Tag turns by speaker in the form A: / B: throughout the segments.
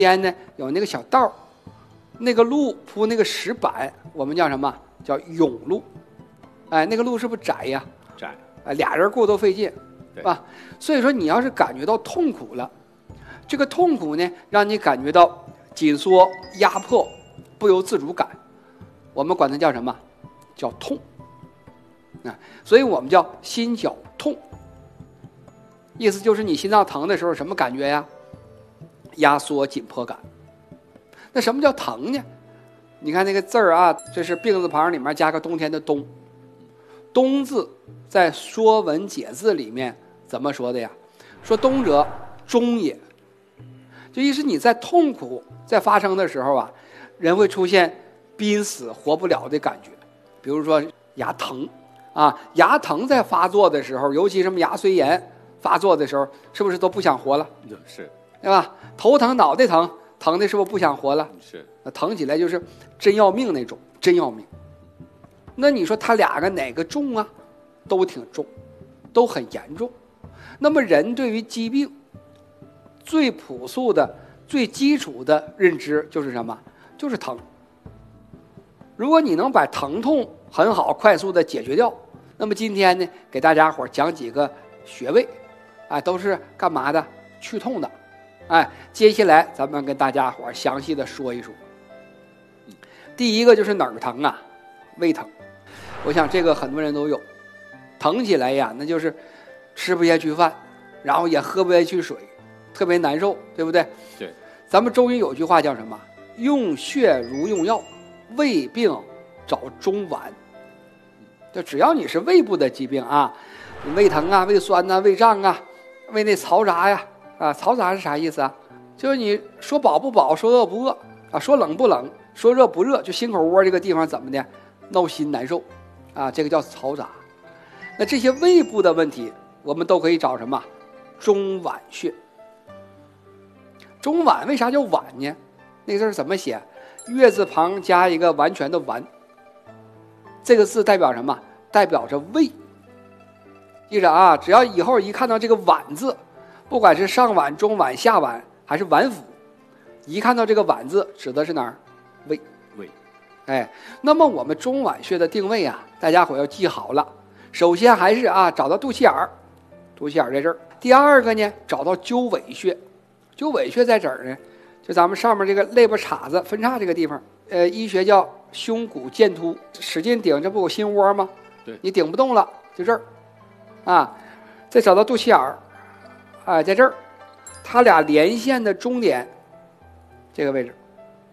A: 边呢有那个小道，那个路铺那个石板，我们叫什么？叫甬路。哎，那个路是不是窄呀？
B: 窄。
A: 俩人过都费劲，是吧？所以说你要是感觉到痛苦了，这个痛苦呢，让你感觉到紧缩、压迫、不由自主感，我们管它叫什么？叫痛。所以我们叫心绞痛，意思就是你心脏疼的时候什么感觉呀？压缩紧迫感。那什么叫疼呢？你看那个字儿啊，这是病字旁里面加个冬天的冬。冬字在《说文解字》里面怎么说的呀？说冬者终也，就意思你在痛苦在发生的时候啊，人会出现濒死活不了的感觉。比如说牙疼啊，牙疼在发作的时候，尤其什么牙髓炎发作的时候，是不是都不想活了？
B: 是，
A: 对吧？头疼脑袋疼，疼的是不是不想活了？
B: 是，
A: 疼起来就是真要命那种，真要命。那你说他俩个哪个重啊？都挺重，都很严重。那么人对于疾病最朴素的、最基础的认知就是什么？就是疼。如果你能把疼痛很好、快速的解决掉，那么今天呢，给大家伙讲几个穴位，都是干嘛的？去痛的。接下来咱们跟大家伙详细的说一说。第一个就是哪儿疼啊？胃疼。我想这个很多人都有，疼起来呀，那就是吃不下去饭，然后也喝不下去水，特别难受，对不对？
B: 对。咱
A: 们中医有句话叫什么？用血如用药，胃病找中脘。就只要你是胃部的疾病啊，你胃疼啊、胃酸啊、胃胀啊、胃内嘈杂呀，嘈杂是啥意思啊？就是你说饱不饱，说饿不饿啊，说冷不冷，说热不热，就心口窝这个地方怎么的，闹心难受这个叫嘈杂。那这些胃部的问题，我们都可以找什么？中脘穴。中脘为啥叫脘呢？那个字怎么写？月字旁加一个完全的完，这个字代表什么？代表着胃。记着啊，只要以后一看到这个脘字，不管是上脘、中脘、下脘还是脘腹，一看到这个脘字，指的是哪儿？胃。那么我们中脘穴的定位啊，大家伙要记好了。首先还是找到肚脐眼儿，肚脐眼儿在这儿。第二个呢，找到鸠尾穴。鸠尾穴在这儿呢，就咱们上面这个肋巴叉子分叉这个地方，医学叫胸骨剑突，使劲顶，这不有心窝吗？
B: 对，
A: 你顶不动了，就这儿再找到肚脐眼儿，在这儿，它俩连线的终点这个位置，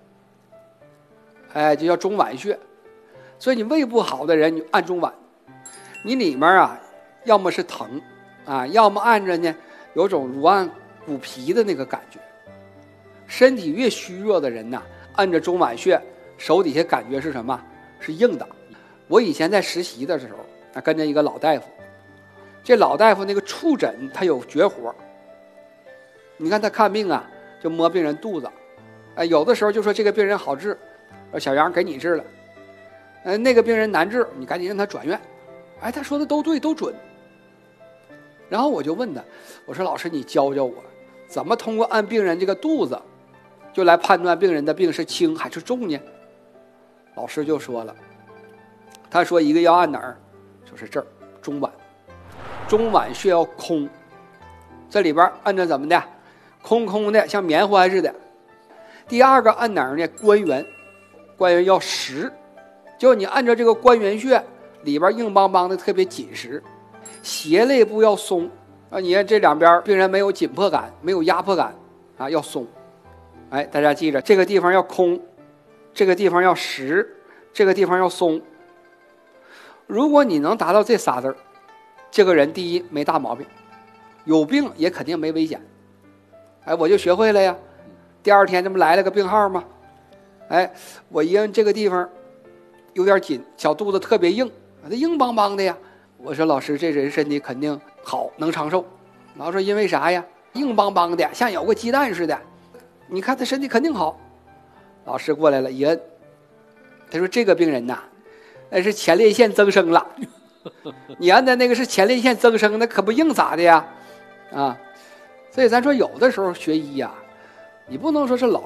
A: 就叫中脘穴。所以你胃不好的人，你按中脘，你里面要么是疼要么按着呢有种如按骨皮的那个感觉。身体越虚弱的人按着中脘穴，手底下感觉是什么？是硬的。我以前在实习的时候，跟着一个老大夫，这老大夫那个触诊他有绝活。你看他看病就摸病人肚子，有的时候就说这个病人好治，小杨给你治了。那个病人难治，你赶紧让他转院。他说的都对，都准。然后我就问他，我说老师你教教我，怎么通过按病人这个肚子就来判断病人的病是轻还是重呢？老师就说了，他说一个要按哪儿，就是这儿中脘。中脘穴要空，这里边按着怎么的，空空的像棉花似的。第二个按哪儿呢？关元，关元要实，就你按照这个关元穴里边硬邦邦的，特别紧实。胁肋部要松你看这两边病人没有紧迫感，没有压迫感要松。大家记着，这个地方要空，这个地方要实，这个地方要松。如果你能达到这仨字，这个人第一没大毛病，有病也肯定没危险。我就学会了呀。第二天这不来了个病号吗？我一按这个地方有点紧，小肚子特别硬，它硬邦邦的呀。我说老师，这人身体肯定好，能长寿。老师说因为啥呀？硬邦邦的，像有个鸡蛋似的，你看他身体肯定好。老师过来了，一摁，他说这个病人那是前列腺增生了。你按的那个是前列腺增生，那可不硬咋的呀？所以咱说有的时候学医你不能说是老